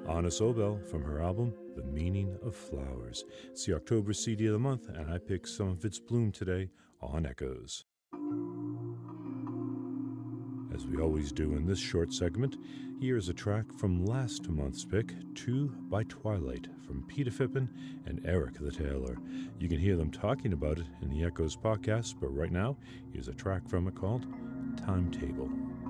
Anna Sobel from her album, The Meaning of Flowers. It's the October CD of the month, and I picked some of its bloom today on Echoes. As we always do in this short segment, here is a track from last month's pick, Two by Twilight, from Peter Phippen and Eric the Tailor. You can hear them talking about it in the Echoes podcast, but right now, here's a track from it called Timetable.